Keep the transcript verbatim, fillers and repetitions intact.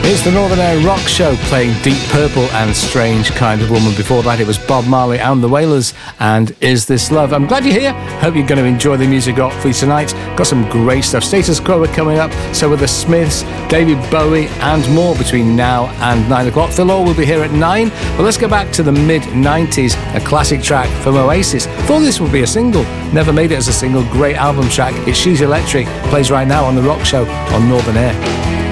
It's the Northern Air Rock Show playing Deep Purple and Strange Kind of Woman. Before that, it was Bob Marley and the Wailers and Is This Love? I'm glad you're here. Hope you're going to enjoy the music got for you tonight. Got some great stuff. Status Quo are coming up. So are the Smiths, David Bowie, and more between now and nine o'clock. Phil Orr will be here at nine. But let's go back to the mid nineties. A classic track from Oasis. Thought this would be a single. Never made it as a single. Great album track. It's She's Electric. Plays right now on the Rock Show on Northern Air.